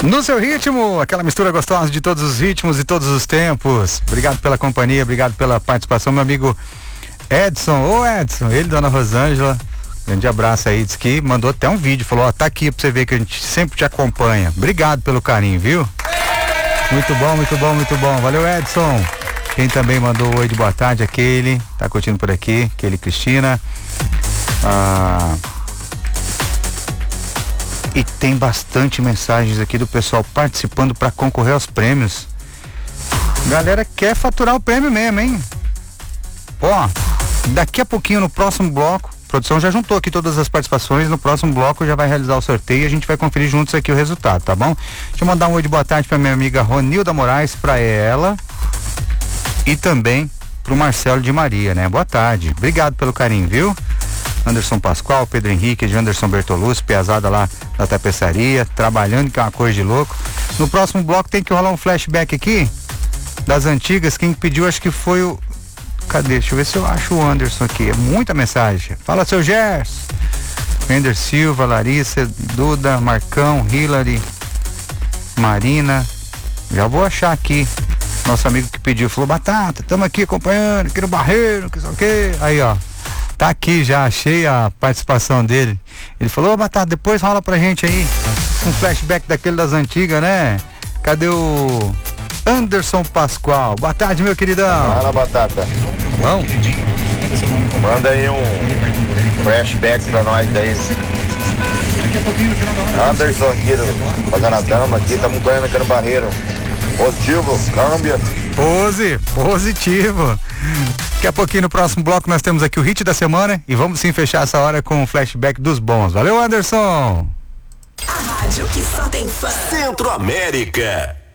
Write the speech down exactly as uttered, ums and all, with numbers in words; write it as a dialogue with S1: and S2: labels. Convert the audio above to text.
S1: No seu ritmo, aquela mistura gostosa de todos os ritmos e todos os tempos. Obrigado pela companhia, obrigado pela participação, meu amigo Edson. Ô Edson, ele, dona Rosângela, grande abraço aí, disse que mandou até um vídeo, falou, ó, tá aqui pra você ver que a gente sempre te acompanha. Obrigado pelo carinho, viu? Muito bom, muito bom, muito bom. Valeu, Edson. Quem também mandou oi de boa tarde, aquele, tá curtindo por aqui, aquele Cristina. Ah... E tem bastante mensagens aqui do pessoal participando para concorrer aos prêmios. Galera quer faturar o prêmio mesmo, hein? Ó, daqui a pouquinho no próximo bloco, a produção já juntou aqui todas as participações, no próximo bloco já vai realizar o sorteio e a gente vai conferir juntos aqui o resultado, tá bom? Deixa eu mandar um oi de boa tarde para minha amiga Ronilda Moraes, para ela e também pro Marcelo de Maria, né? Boa tarde, obrigado pelo carinho, viu? Anderson Pascoal, Pedro Henrique, Anderson Bertolucci, piazada lá da tapeçaria, trabalhando, que é uma coisa de louco. No próximo bloco tem que rolar um flashback aqui das antigas. Quem pediu, acho que foi o... Cadê? Deixa eu ver se eu acho o Anderson aqui. É muita mensagem. Fala, seu Gerson. Wender Silva, Larissa, Duda, Marcão, Hilary, Marina. Já vou achar aqui. Nosso amigo que pediu, falou, Batata, estamos aqui acompanhando, aqui no Barreiro, que sei o quê. Aí, ó. Tá aqui, já achei a participação dele. Ele falou, ô Batata, depois rola pra gente aí um flashback daquele das antigas, né? Cadê o Anderson Pascoal? Boa tarde, meu queridão.
S2: Fala, Batata.
S1: Bom?
S2: Manda aí um flashback pra nós daí. Anderson aqui, do, fazendo a dama aqui, tá acompanhando aqui no Barreiro. Positivo, câmbio.
S1: Pose, positivo. Daqui a pouquinho no próximo bloco nós temos aqui o hit da semana e vamos sim fechar essa hora com o flashback dos bons. Valeu, Anderson!
S3: A rádio que só tem fã.
S4: Centro América.